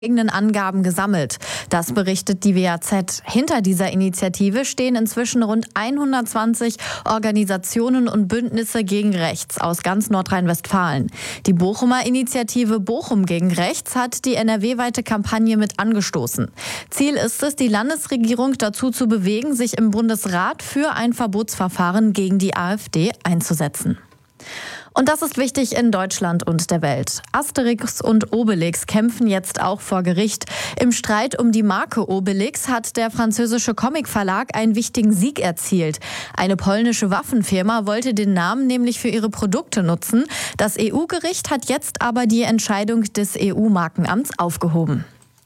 eigenen Angaben gesammelt. Das berichtet die WAZ. Hinter dieser Initiative stehen inzwischen rund 120 Organisationen und Bündnisse gegen Rechts aus ganz Nordrhein-Westfalen. Die Bochumer Initiative Bochum gegen Rechts hat die NRW-weite Kampagne mit angestoßen. Ziel ist es, die Landesregierung dazu zu bewegen, sich im Bundesrat für ein Verbotsverfahren gegen die AfD einzusetzen. Und das ist wichtig in Deutschland und der Welt. Asterix und Obelix kämpfen jetzt auch vor Gericht. Im Streit um die Marke Obelix hat der französische Comicverlag einen wichtigen Sieg erzielt. Eine polnische Waffenfirma wollte den Namen nämlich für ihre Produkte nutzen. Das EU-Gericht hat jetzt aber die Entscheidung des EU-Markenamts aufgehoben.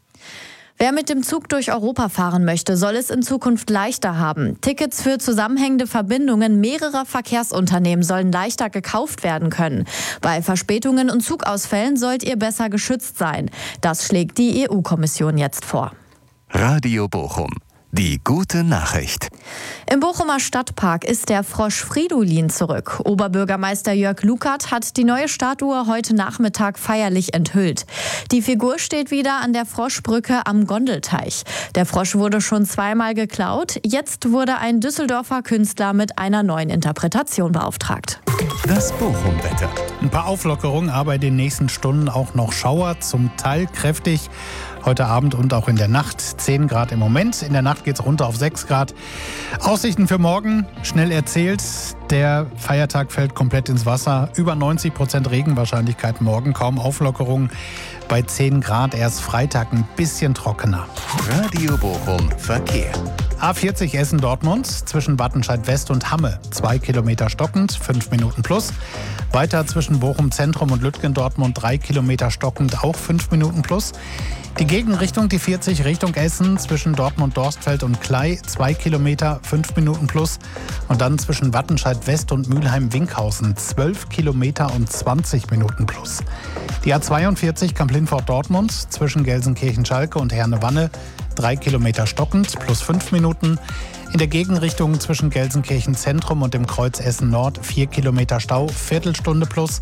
Wer mit dem Zug durch Europa fahren möchte, soll es in Zukunft leichter haben. Tickets für zusammenhängende Verbindungen mehrerer Verkehrsunternehmen sollen leichter gekauft werden können. Bei Verspätungen und Zugausfällen sollt ihr besser geschützt sein. Das schlägt die EU-Kommission jetzt vor. Radio Bochum. Die gute Nachricht. Im Bochumer Stadtpark ist der Frosch Fridolin zurück. Oberbürgermeister Jörg Lukert hat die neue Statue heute Nachmittag feierlich enthüllt. Die Figur steht wieder an der Froschbrücke am Gondelteich. Der Frosch wurde schon zweimal geklaut. Jetzt wurde ein Düsseldorfer Künstler mit einer neuen Interpretation beauftragt. Das Bochum-Wetter. Ein paar Auflockerungen, aber in den nächsten Stunden auch noch Schauer, zum Teil kräftig. Heute Abend und auch in der Nacht 10 Grad im Moment. In der Nacht geht es runter auf 6 Grad. Aussichten für morgen, schnell erzählt. Der Feiertag fällt komplett ins Wasser. Über 90% Regenwahrscheinlichkeit morgen. Kaum Auflockerung bei 10 Grad. Erst Freitag ein bisschen trockener. Radio Bochum Verkehr. A40 Essen-Dortmund zwischen Wattenscheid West und Hamme. 2 Kilometer stockend, 5 Minuten plus. Weiter zwischen Bochum Zentrum und Lütgendortmund 3 Kilometer stockend, auch 5 Minuten plus. Die Gegenrichtung, die 40 Richtung Essen zwischen Dortmund-Dorstfeld und Klei, 2 Kilometer, 5 Minuten plus. Und dann zwischen Wattenscheid West und Mülheim-Winkhausen, 12 Kilometer und 20 Minuten plus. Die A42 Kamp-Lindfort-Dortmund zwischen Gelsenkirchen-Schalke und Herne-Wanne, 3 Kilometer stockend, plus 5 Minuten. In der Gegenrichtung zwischen Gelsenkirchen Zentrum und dem Kreuz Essen Nord 4 Kilometer Stau, Viertelstunde plus.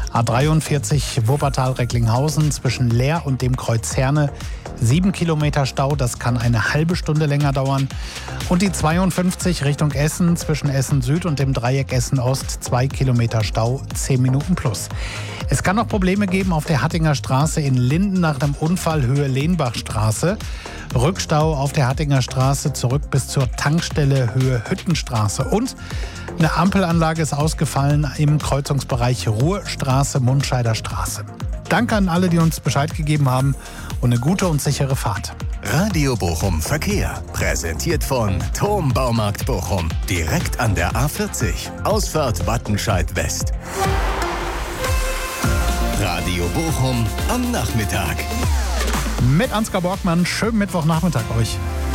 A43 Wuppertal-Recklinghausen zwischen Leer und dem Kreuz Herne 7 Kilometer Stau, das kann eine halbe Stunde länger dauern. Und die 52 Richtung Essen zwischen Essen Süd und dem Dreieck Essen Ost 2 Kilometer Stau, 10 Minuten plus. Es kann noch Probleme geben auf der Hattinger Straße in Linden nach einem Unfall Höhe Lehnbachstraße. Rückstau auf der Hattinger Straße zurück bis zur Tankstelle Höhe Hüttenstraße. Und eine Ampelanlage ist ausgefallen im Kreuzungsbereich Ruhrstraße-Mundscheider Straße. Danke an alle, die uns Bescheid gegeben haben und eine gute und sichere Fahrt. Radio Bochum Verkehr. Präsentiert von Thom Baumarkt Bochum. Direkt an der A40. Ausfahrt Wattenscheid West. Radio Bochum am Nachmittag. Mit Ansgar Borgmann, schönen Mittwochnachmittag euch.